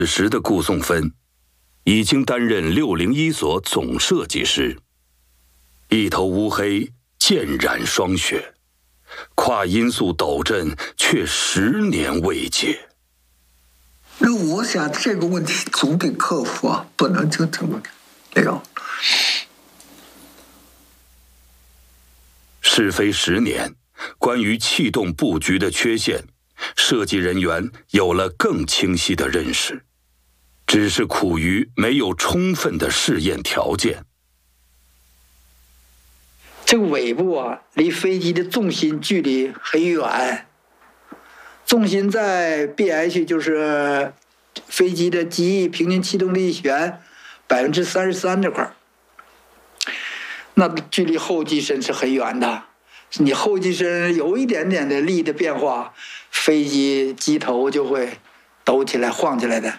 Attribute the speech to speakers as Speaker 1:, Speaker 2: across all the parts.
Speaker 1: 此时的顾颂芬已经担任601所总设计师，一头乌黑，渐染霜雪，跨音速陡震却10年未解。
Speaker 2: 那我想这个问题总得克服啊，不能就这么聊。
Speaker 1: 试飞10年，关于气动布局的缺陷，设计人员有了更清晰的认识，只是苦于没有充分的试验条件。
Speaker 3: 这个尾部啊，离飞机的重心距离很远，重心在 BH， 就是飞机的机翼平均气动力旋33%这块，那距离后机身是很远的。你后机身有一点点的力的变化，飞机机头就会抖起来、晃起来的。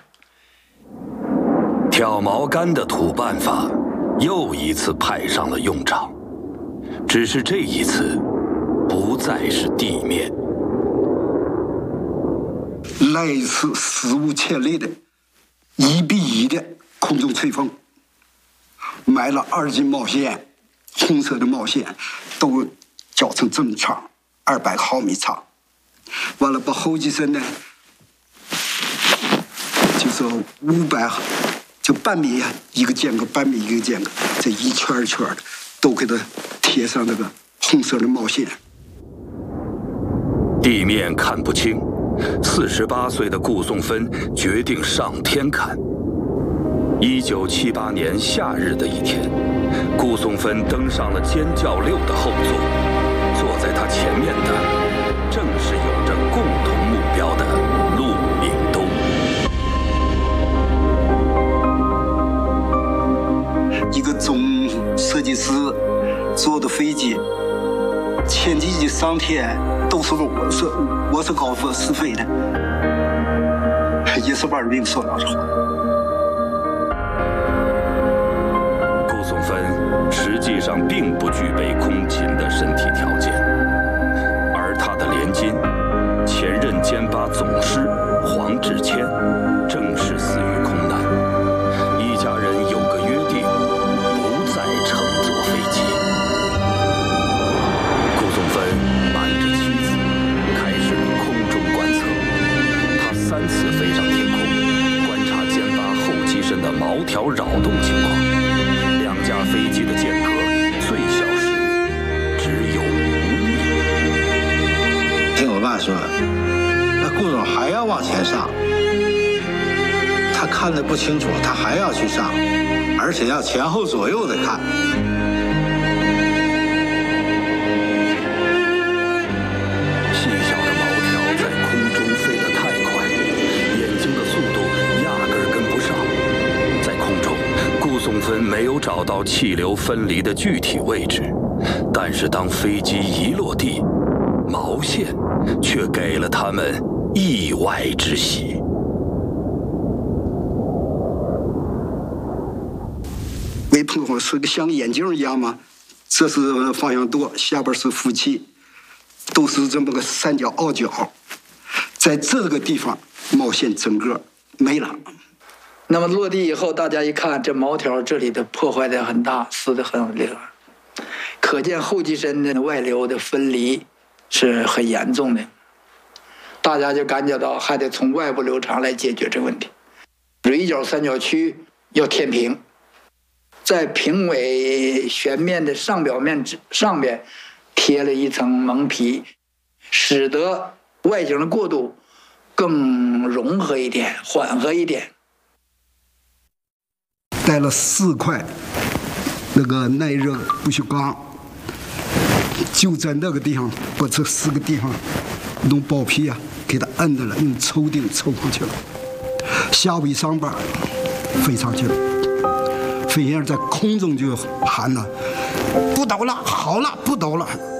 Speaker 1: 挑毛杆的土办法又一次派上了用场，只是这一次不再是地面。
Speaker 2: 来一次史无前例的1比1的空中吹风，埋了2斤毛线，红色的毛线都绞成这么长，200毫米长。完了把后机身呢，就是500，就半米一个间隔，半米一个间隔，这一圈一圈的都给它贴上那个红色的毛线。
Speaker 1: 地面看不清，48岁的顾颂芬决定上天看。1978年夏日的一天，顾颂芬登上了尖叫6的后座，坐在他前面的正是有着共同目标的陆明东。
Speaker 2: 一个总设计师坐的飞机，前几级上天都是我是高飞试飞的，也是玩命说老实话。
Speaker 1: 顾颂芬实际上并不具备空勤的身体条件，而他的连襟前任歼8总师黄志谦正是死于空难，一家人有个约定，不再乘坐飞机。顾颂芬瞒着妻子开始了空中观测，他3次飞上天空，观察歼8后机身的毛条扰动情况。2架飞机的间隔最小时只有5米。
Speaker 4: 听我爸说，那顾总还要往前上，他看得不清楚，他还要去上，而且要前后左右的看。
Speaker 1: 细小的毛条在空中飞得太快，眼睛的速度压根儿跟不上。在空中，顾颂芬没有找到气流分离的具体位置，但是当飞机一落地，毛线却给了他们意外之喜。
Speaker 2: 没碰好是个像眼镜一样吗？这是方向舵，下边是副气，都是这么个三角凹角，在这个地方毛线整个没了。
Speaker 3: 那么落地以后，大家一看，这毛条这里的破坏的很大，撕得很厉害，可见后机身的外流的分离是很严重的。大家就感觉到还得从外部流场来解决这个问题。锐角三角区要填平，在平尾旋面的上表面上边贴了一层蒙皮，使得外形的过渡更融合一点、缓和一点。
Speaker 2: 带了4块那个耐热不锈钢，就在那个地方把这4个地方弄包皮啊，给它摁的了，用抽顶抽上去了，下尾上板飞上去了，飞燕在空中就喊了：“不抖了，好了，不抖了。”